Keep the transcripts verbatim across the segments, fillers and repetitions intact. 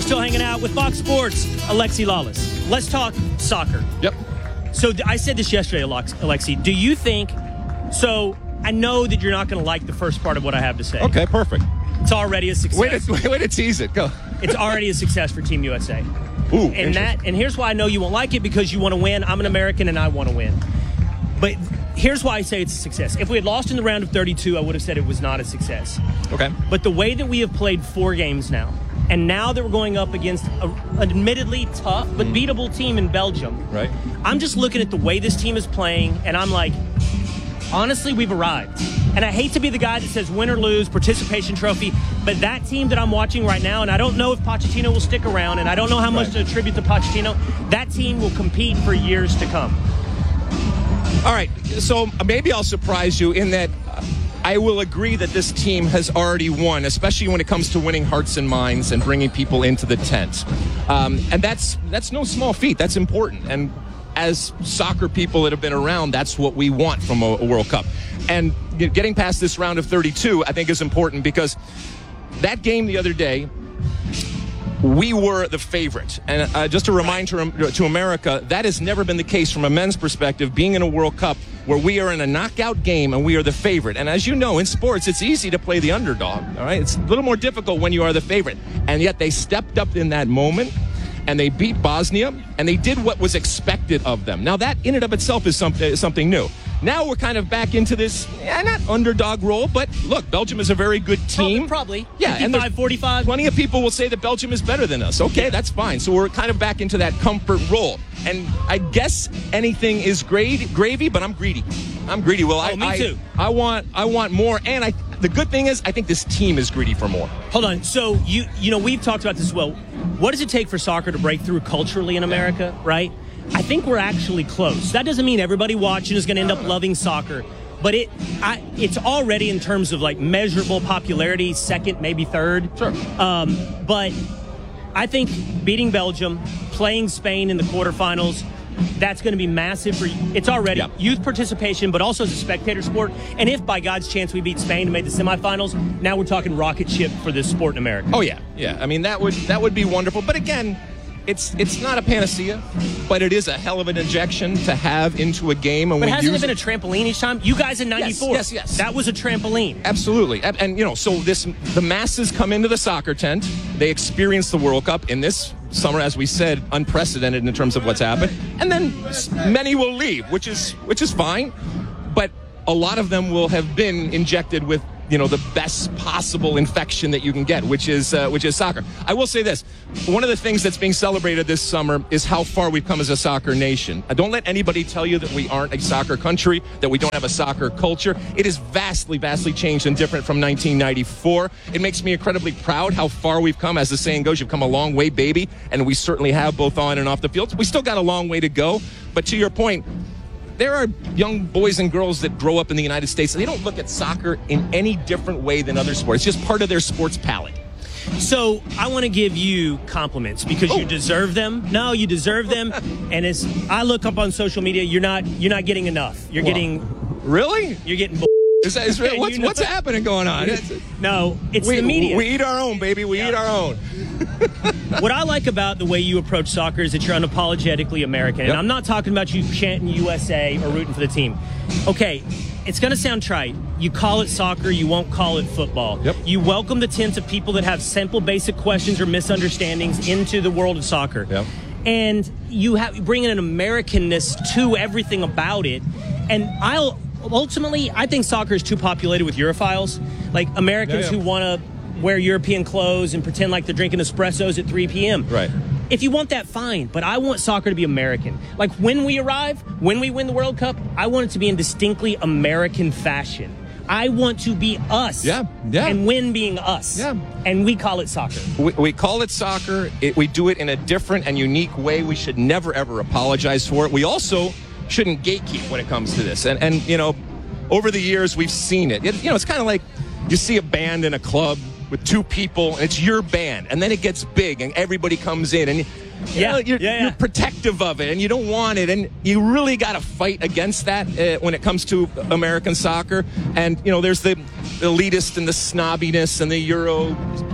We're still hanging out with Fox Sports, Alexi Lawless. Let's talk soccer. Yep. So I said this yesterday, Alexi. Do you think, so I know that you're not going to like the first part of what I have to say. Okay, perfect. It's already a success. Way to, way to tease it. Go. It's already a success for Team U S A. Ooh, and that, and here's why I know you won't like it, because you want to win. I'm an American and I want to win. But here's why I say it's a success. If we had lost in the round of thirty-two, I would have said it was not a success. Okay. But the way that we have played four games now, and now that we're going up against an admittedly tough but beatable team in Belgium, right? I'm just looking at the way this team is playing, and I'm like, honestly, we've arrived. And I hate to be the guy that says win or lose, participation trophy, but that team that I'm watching right now, and I don't know if Pochettino will stick around, and I don't know how much right. to attribute to Pochettino, that team will compete for years to come. All right, so maybe I'll surprise you in that I will agree that this team has already won, especially when it comes to winning hearts and minds and bringing people into the tent. Um, and that's that's no small feat. That's important. And as soccer people that have been around, that's what we want from a, a World Cup. And getting past this round of thirty-two, I think, is important, because that game the other day, we were the favorite. And uh, just a reminder to America, that has never been the case from a men's perspective, being in a World Cup where we are in a knockout game and we are the favorite. And as you know, in sports, it's easy to play the underdog, all right? It's a little more difficult when you are the favorite. And yet they stepped up in that moment, and they beat Bosnia, and they did what was expected of them. Now, that in and of itself is something, something new. Now we're kind of back into this, yeah, not underdog role, but look, Belgium is a very good team. Probably. Yeah, fifty-five forty-five. Plenty of people will say that Belgium is better than us. Okay, yeah. That's fine. So we're kind of back into that comfort role. And I guess anything is gravy, gravy, but I'm greedy. I'm greedy. Well, oh, I, me I, too. I want, I want more. And I, the good thing is, I think this team is greedy for more. Hold on. So you, you know, we've talked about this as well. What does it take for soccer to break through culturally in America? Yeah. Right. I think we're actually close. That doesn't mean everybody watching is going to end up loving soccer, but it I, it's already, in terms of like measurable popularity, second, maybe third. Sure. Um, but I think beating Belgium, playing Spain in the quarterfinals, that's going to be massive for it's already yep. youth participation, but also as a spectator sport. And if by God's chance we beat Spain and made the semifinals, now we're talking rocket ship for this sport in America. Oh yeah, yeah. I mean, that would that would be wonderful. But again, It's it's not a panacea, but it is a hell of an injection to have into a game. And but we hasn't use it been a trampoline each time? You guys in ninety-four. Yes, yes, yes. That was a trampoline. Absolutely. And, and, you know, so this the masses come into the soccer tent. They experience the World Cup in this summer, as we said, unprecedented in terms of what's happened. And then many will leave, which is which is fine. But a lot of them will have been injected with, you know, the best possible infection that you can get, which is uh, which is soccer. I will say this. One of the things that's being celebrated this summer is how far we've come as a soccer nation. Uh, don't let anybody tell you that we aren't a soccer country, that we don't have a soccer culture. It is vastly, vastly changed and different from nineteen ninety-four. It makes me incredibly proud how far we've come. As the saying goes, you've come a long way, baby. And we certainly have, both on and off the field. We still got a long way to go. But to your point, there are young boys and girls that grow up in the United States, and they don't look at soccer in any different way than other sports. It's just part of their sports palette. So I want to give you compliments because oh. you deserve them. No, you deserve them. And as I look up on social media, you're not you're not getting enough. You're well, getting really. You're getting. Bull- Is that, is, what's, you know, what's happening going on? No, it's we, the media. We eat our own, baby. We yeah. eat our own. What I like about the way you approach soccer is that you're unapologetically American. Yep. And I'm not talking about you chanting U S A or rooting for the team. Okay, it's going to sound trite. You call it soccer, you won't call it football. Yep. You welcome the tens of people that have simple, basic questions or misunderstandings into the world of soccer. Yep. And you have you bring in an Americanness to everything about it. And I'll ultimately, I think soccer is too populated with Europhiles, like Americans yeah, yeah. who want to wear European clothes and pretend like they're drinking espressos at three p.m. Right. If you want that, fine. But I want soccer to be American. Like when we arrive, when we win the World Cup, I want it to be in distinctly American fashion. I want to be us. Yeah, yeah. And win being us. Yeah. And we call it soccer. We, we call it soccer. It, we do it in a different and unique way. We should never, ever apologize for it. We also shouldn't gatekeep when it comes to this. And, and you know, over the years, we've seen it. it you know, it's kind of like you see a band in a club with two people, and it's your band, and then it gets big, and everybody comes in, and you yeah, know, you're, yeah, yeah. you're protective of it, and you don't want it, and you really got to fight against that uh, when it comes to American soccer. And you know, there's the elitist and the snobbiness and the Euro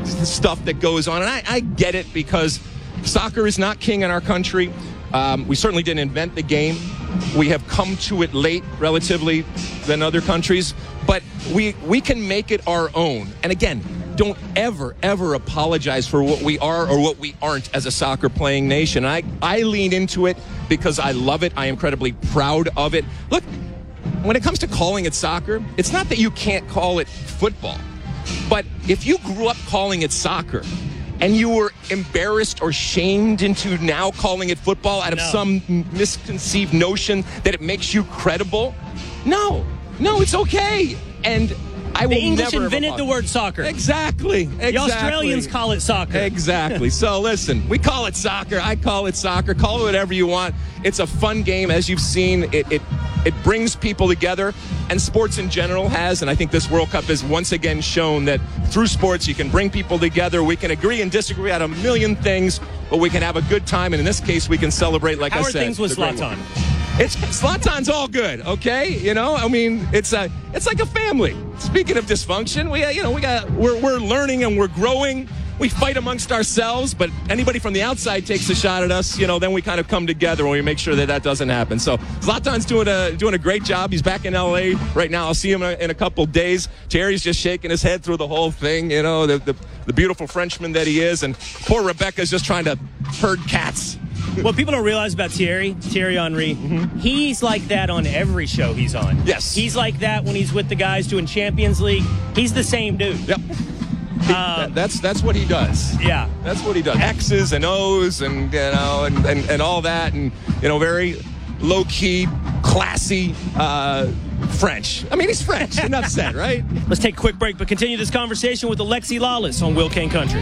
stuff that goes on. And I, I get it, because soccer is not king in our country. Um, we certainly didn't invent the game. We have come to it late, relatively, than other countries. But we we can make it our own. And again, don't ever, ever apologize for what we are or what we aren't as a soccer playing nation. I, I lean into it because I love it. I am incredibly proud of it. Look, when it comes to calling it soccer, it's not that you can't call it football. But if you grew up calling it soccer and you were embarrassed or shamed into now calling it football out of No. some misconceived notion that it makes you credible, no, no, it's okay. And I will The English never invented the word soccer. Exactly. exactly. The Australians call it soccer. Exactly. So listen, we call it soccer. I call it soccer. Call it whatever you want. It's a fun game, as you've seen. It it it brings people together, and sports in general has. And I think this World Cup has once again shown that through sports you can bring people together. We can agree and disagree on a million things, but we can have a good time. And in this case, we can celebrate. Like How I are said, things with the great Zlatan? one. It's Zlatan's all good, okay? You know, I mean, it's a, it's like a family. Speaking of dysfunction, we, uh, you know, we got, we're, we're learning and we're growing. We fight amongst ourselves, but anybody from the outside takes a shot at us, you know, then we kind of come together and we make sure that that doesn't happen. So Zlatan's doing a doing a great job. He's back in L A right now. I'll see him in a, in a couple days. Terry's just shaking his head through the whole thing, you know, the, the, the beautiful Frenchman that he is. And poor Rebecca's just trying to herd cats. What people don't realize about Thierry, Thierry Henry, mm-hmm. he's like that on every show he's on. Yes. He's like that when he's with the guys doing Champions League. He's the same dude. Yep. Uh, that's that's what he does. Yeah. That's what he does. X's and O's and, you know, and, and, and all that. And, you know, very low-key, classy uh, French. I mean, he's French. Enough said, right? Let's take a quick break, but continue this conversation with Alexi Lawless on Will Kane Country.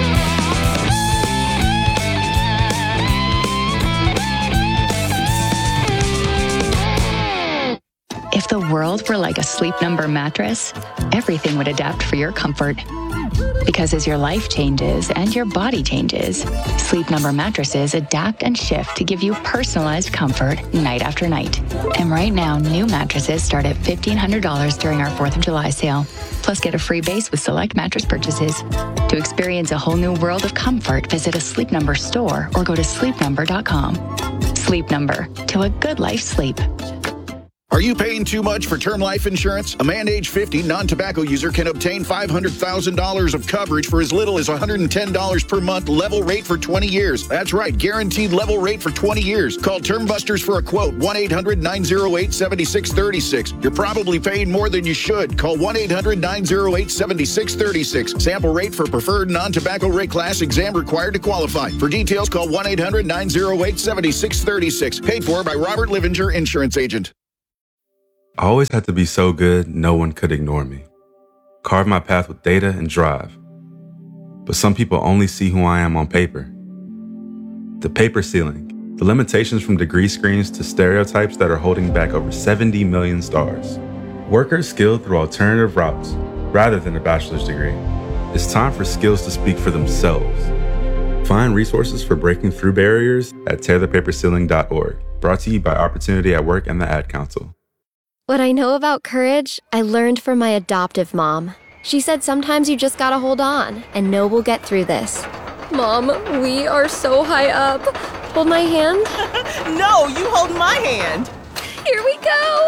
If the world were like a Sleep Number mattress, everything would adapt for your comfort. Because as your life changes and your body changes, Sleep Number mattresses adapt and shift to give you personalized comfort night after night. And right now, new mattresses start at fifteen hundred dollars during our fourth of July sale. Plus, get a free base with select mattress purchases. To experience a whole new world of comfort, visit a Sleep Number store or go to sleep number dot com. Sleep Number, to a good life sleep. Are you paying too much for term life insurance? A man age fifty non-tobacco user can obtain five hundred thousand dollars of coverage for as little as one hundred ten dollars per month, level rate for twenty years. That's right, guaranteed level rate for twenty years. Call Term Busters for a quote, one eight hundred nine oh eight seven six three six. You're probably paying more than you should. Call one eight hundred nine oh eight seven six three six. Sample rate for preferred non-tobacco rate class, exam required to qualify. For details, call one eight hundred nine oh eight seven six three six. Paid for by Robert Livinger, Insurance Agent. I always had to be so good, no one could ignore me. Carve my path with data and drive. But some people only see who I am on paper. The paper ceiling, the limitations from degree screens to stereotypes that are holding back over seventy million stars. Workers skilled through alternative routes, rather than a bachelor's degree. It's time for skills to speak for themselves. Find resources for breaking through barriers at tear the paper ceiling dot org. Brought to you by Opportunity at Work and the Ad Council. What I know about courage, I learned from my adoptive mom. She said sometimes you just gotta hold on and know we'll get through this. Mom, we are so high up. Hold my hand. No, you hold my hand. Here we go.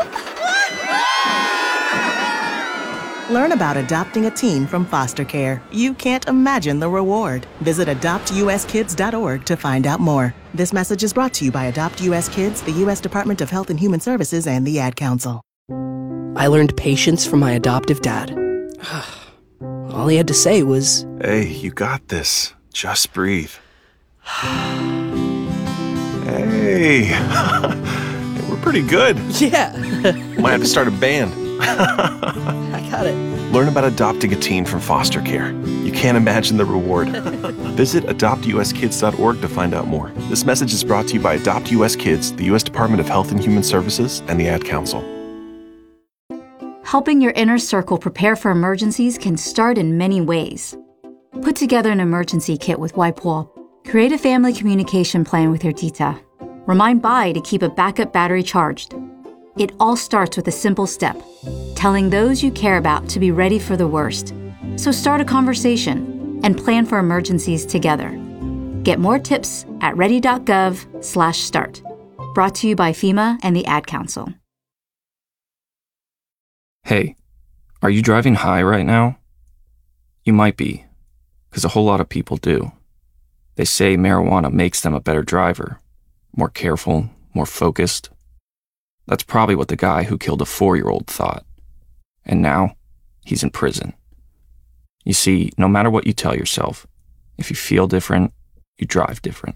Learn about adopting a teen from foster care. You can't imagine the reward. Visit adopt u s kids dot org to find out more. This message is brought to you by Adopt U S Kids, the U S Department of Health and Human Services, and the Ad Council. I learned patience from my adoptive dad. All he had to say was, "Hey, you got this. Just breathe." Hey, we're pretty good. yeah. Might have to start a band. I got it. Learn about adopting a teen from foster care. You can't imagine the reward. Visit adopt u s kids dot org to find out more. This message is brought to you by Adopt U S Kids, the U S Department of Health and Human Services, and the Ad Council. Helping your inner circle prepare for emergencies can start in many ways. Put together an emergency kit with WipeWall. Create a family communication plan with your tita. Remind Bai to keep a backup battery charged. It all starts with a simple step, telling those you care about to be ready for the worst. So start a conversation. and plan for emergencies together. Get more tips at ready.gov slash start. Brought to you by FEMA and the Ad Council. Hey, are you driving high right now? You might be, because a whole lot of people do. They say marijuana makes them a better driver, more careful, more focused. That's probably what the guy who killed a four-year-old thought. And now, he's in prison. You see, no matter what you tell yourself, if you feel different, you drive different.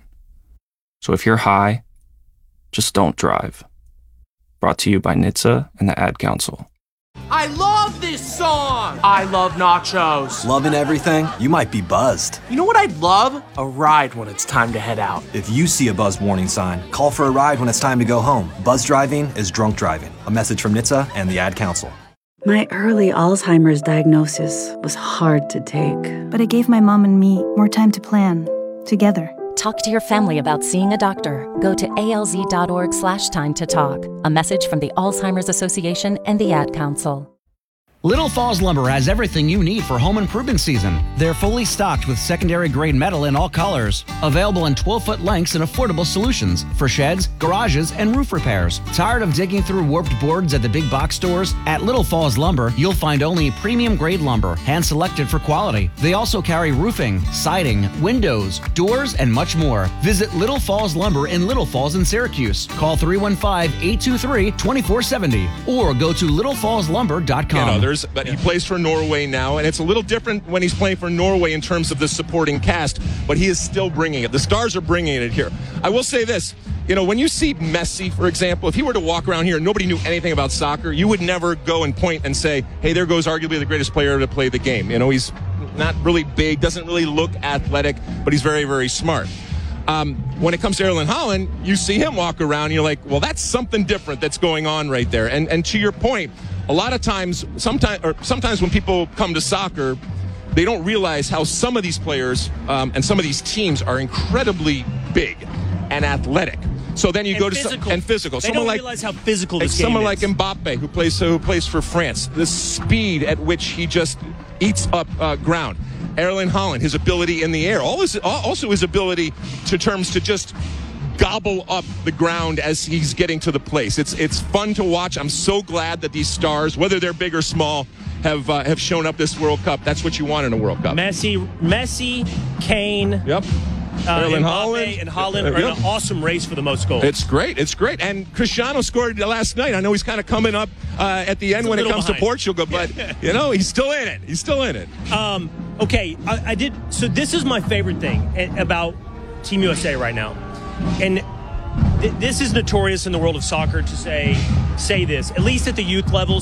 So if you're high, just don't drive. Brought to you by N H T S A and the Ad Council. I love this song! I love nachos. Loving everything? You might be buzzed. You know what I'd love? A ride when it's time to head out. If you see a buzz warning sign, call for a ride when it's time to go home. Buzz driving is drunk driving. A message from N H T S A and the Ad Council. My early Alzheimer's diagnosis was hard to take. But it gave my mom and me more time to plan, together. Talk to your family about seeing a doctor. Go to alz.org slash time to talk. A message from the Alzheimer's Association and the Ad Council. Little Falls Lumber has everything you need for home improvement season. They're fully stocked with secondary grade metal in all colors. Available in twelve-foot lengths and affordable solutions for sheds, garages, and roof repairs. Tired of digging through warped boards at the big box stores? At Little Falls Lumber, you'll find only premium grade lumber, hand-selected for quality. They also carry roofing, siding, windows, doors, and much more. Visit Little Falls Lumber in Little Falls in Syracuse. Call three one five, eight two three, two four seven zero or go to little falls lumber dot com. And others, but he plays for Norway now, and it's a little different when he's playing for Norway in terms of the supporting cast, but he is still bringing it. The Stars are bringing it here. I will say this, you know, when you see Messi, for example, if he were to walk around here and nobody knew anything about soccer, you would never go and point and say, hey, there goes arguably the greatest player to play the game. You know, he's not really big, doesn't really look athletic, but he's very, very smart. Um, when it comes to Erling Haaland, you see him walk around, and you're like, well, that's something different that's going on right there. And and to your point, a lot of times, sometimes, or sometimes when people come to soccer, they don't realize how some of these players um, and some of these teams are incredibly big and athletic. So then you and go to physical. Some, and physical. They someone don't like, realize how physical like this game someone is. like Mbappe, who plays who plays for France. The speed at which he just eats up uh, ground. Erling Haaland, his ability in the air, all his, also his ability to terms to just gobble up the ground as he's getting to the place. It's it's fun to watch. I'm so glad that these stars, whether they're big or small, have uh, have shown up this World Cup. That's what you want in a World Cup. Messi, Messi, Kane. Yep. Uh, Erling Mbappe Haaland and Haaland uh, are yep. in an awesome race for the most goals. It's great. It's great. And Cristiano scored last night. I know he's kind of coming up uh, at the end He's when it comes behind. to Portugal, but, you know, he's still in it. He's still in it. Um, okay, I, I did. So this is my favorite thing about Team U S A right now. And th- this is notorious in the world of soccer to say say this, at least at the youth levels.